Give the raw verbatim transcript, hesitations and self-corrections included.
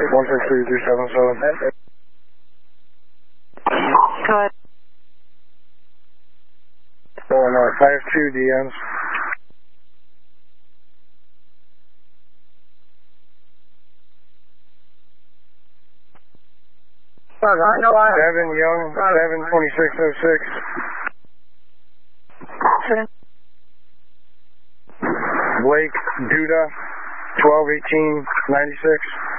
one six three three seven seven. Go ahead. Oh, no, five two D Ns. Seven Young, seven twenty-six oh six. Seven. Blake Duda, twelve eighteen ninety-six.